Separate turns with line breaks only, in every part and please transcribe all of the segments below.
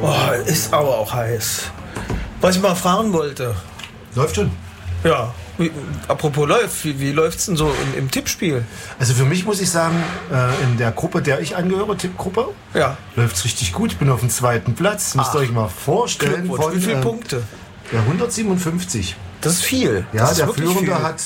Oh, ist aber auch heiß. Was ich mal fragen wollte.
Läuft schon.
Ja, apropos läuft, wie läuft's denn so im Tippspiel?
Also für mich muss ich sagen, in der Gruppe, der ich angehöre, Tippgruppe, läuft's richtig gut. Ich bin auf dem 2. Platz. Müsst ihr euch mal vorstellen.
Wie viele Punkte?
Ja, 157.
Das ist viel.
Ja,
ist
der Führende hat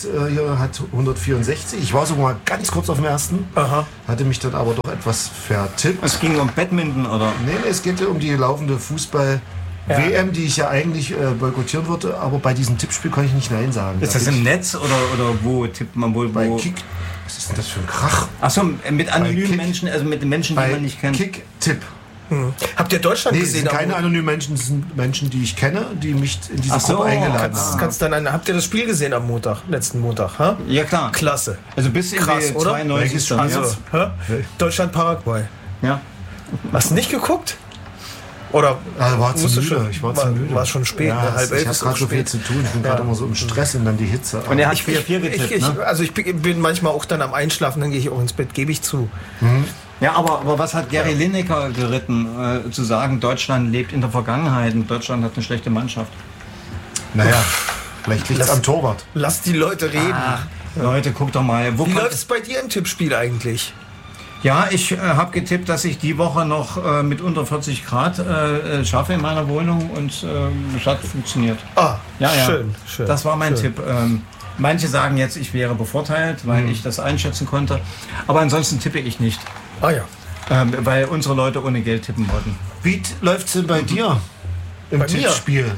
164. Ich war sogar mal ganz kurz auf dem ersten.
Aha.
Hatte mich dann aber doch etwas vertippt.
Es ging um Badminton, oder?
Nee, es geht um die laufende Fußball-WM, die ich ja eigentlich boykottieren würde. Aber bei diesem Tippspiel kann ich nicht Nein sagen.
Ist das im Netz oder wo tippt man wohl?
Bei Kick. Was ist denn das für ein Krach?
Achso, mit anonymen Menschen, also mit den Menschen, die man nicht kennt.
Kick-Tipp.
Habt ihr Deutschland gesehen?
Es sind keine anonymen Menschen, es sind Menschen, die ich kenne, die mich in diese Gruppe eingeladen haben.
Habt ihr das Spiel gesehen am letzten Montag? Ha?
Ja, klar.
Klasse.
Also bis in die 92.
Also, Deutschland-Paraguay.
Ja.
Hast du nicht geguckt? Oder
war zu müde. Ich war zu müde.
War schon spät,
ja,
halb elf.
Ich habe gerade so viel zu tun. Ich bin gerade immer so im Stress und dann die Hitze.
Und er hat 4-4 getippt, ne?
Also ich bin manchmal auch dann am Einschlafen, dann gehe ich auch ins Bett, gebe ich zu.
Ja, aber was hat Gary Lineker geritten, zu sagen, Deutschland lebt in der Vergangenheit und Deutschland hat eine schlechte Mannschaft?
Naja, vielleicht liegt es am Torwart.
Lass die Leute reden.
Leute, guck doch mal.
Wie läuft es bei dir im Tippspiel eigentlich?
Ja, ich habe getippt, dass ich die Woche noch mit unter 40 Grad schaffe in meiner Wohnung und es hat funktioniert.
Ja. Schön.
Das war mein Tipp. Manche sagen jetzt, ich wäre bevorteilt, weil ich das einschätzen konnte. Aber ansonsten tippe ich nicht. Weil unsere Leute ohne Geld tippen wollten.
Wie läuft es denn bei dir im Tippspiel?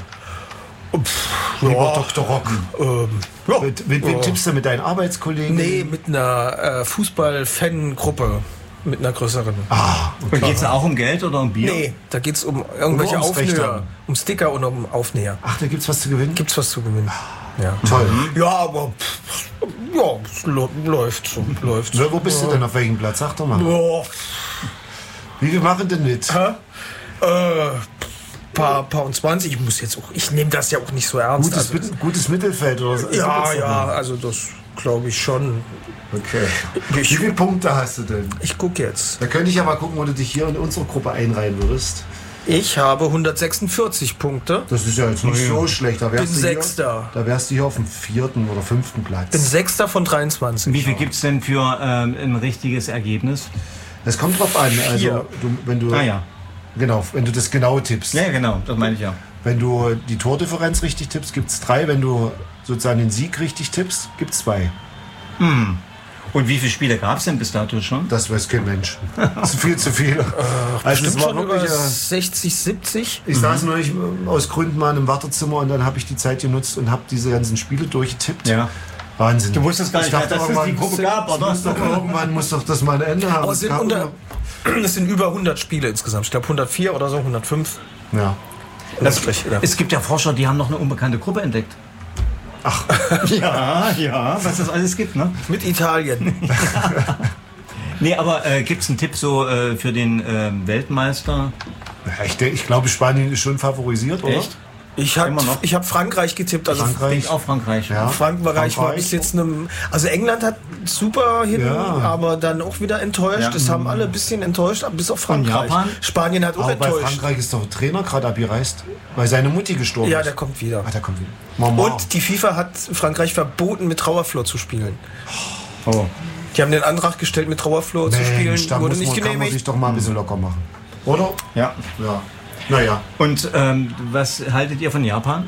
Lieber Dr. Rock. Mit wem tippst du, mit deinen Arbeitskollegen?
Nee, mit einer Fußball-Fan-Gruppe. Mit einer größeren.
Und geht es auch um Geld oder um Bier?
Nee, da geht es um irgendwelche Aufnäher. Um Sticker und um Aufnäher.
Ach, da gibt's was zu gewinnen?
Gibt's was zu gewinnen. Ja.
Toll.
Ja, aber es läuft so.
Wo bist du denn, auf welchem Platz? Sag doch mal. Wie viel machen denn mit?
Paar und 20. Ich nehme das ja auch nicht so ernst.
Gutes Mittelfeld oder so.
Ja, also das glaube ich schon.
Okay. Wie viele Punkte hast du denn?
Ich gucke jetzt.
Da könnte ich ja mal gucken, wo du dich hier in unsere Gruppe einreihen würdest.
Ich habe 146 Punkte.
Das ist ja jetzt nicht so schlecht. Da wärst
bin Sechster.
Da wärst du hier auf dem 4. oder 5. Platz.
Bin Sechster von 23.
Wie viel gibt es denn für ein richtiges Ergebnis?
Es kommt drauf an. Also, wenn du das genau tippst.
Ja, genau, das meine ich ja.
Wenn du die Tordifferenz richtig tippst, gibt es 3. Wenn du sozusagen den Sieg richtig tippst, gibt es 2.
Und wie viele Spiele gab es denn bis dato schon?
Das weiß kein Mensch. Das ist viel zu viel.
Also es war wirklich 60, 70.
Ich saß neulich aus Gründen mal im Wartezimmer und dann habe ich die Zeit genutzt und habe diese ganzen Spiele durchgetippt.
Ja.
Wahnsinn.
Du wusstest gar nicht, dass es die Gruppe gab, oder?
Irgendwann muss doch das mal ein Ende haben.
Es sind über 100 Spiele insgesamt. Ich glaube 104 oder so, 105.
Ja.
Es gibt ja Forscher, die haben noch eine unbekannte Gruppe entdeckt.
Ach.
ja, was das alles gibt, ne?
Mit Italien.
Nee, aber gibt es einen Tipp so für den Weltmeister?
Ich glaube, Spanien ist schon favorisiert, oder?
Echt?
Ich habe Frankreich getippt. Also
Frankreich. Auch Frankreich.
Ja.
Frankreich war bis jetzt also England hat super hin, aber dann auch wieder enttäuscht.
Ja.
Das haben alle ein bisschen enttäuscht, bis auf Frankreich.
Und Japan?
Spanien hat auch
aber
enttäuscht.
Bei Frankreich ist doch ein Trainer gerade abgereist, weil seine Mutti gestorben ist.
Ja, der kommt wieder.
Der kommt wieder. Mama.
Und die FIFA hat Frankreich verboten, mit Trauerflor zu spielen.
Oh.
Die haben den Antrag gestellt, mit Trauerflor zu spielen. Wurde nicht genehmigt.
Kann man sich doch mal ein bisschen locker machen. Oder?
Ja.
Naja.
Und was haltet ihr von Japan?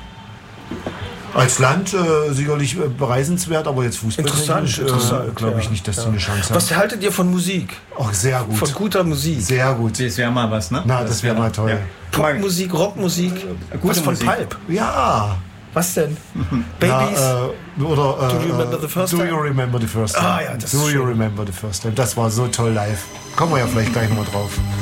Als Land sicherlich bereisenswert, aber jetzt fußballtechnisch glaube ich nicht, dass die eine Chance haben.
Was haltet ihr von Musik?
Ach, sehr gut.
Von guter Musik?
Sehr gut.
Das wäre mal was, ne?
Na, das wäre mal toll.
Ja.
Popmusik, Rockmusik, was von
Musik.
Pulp?
Ja.
Was denn? Babies?
Oder
Do you remember the first time?
Do you remember the first time?
Ah ja, das ist
Do you
schön.
remember the first time? Das war so toll live. Kommen wir ja vielleicht gleich mal drauf.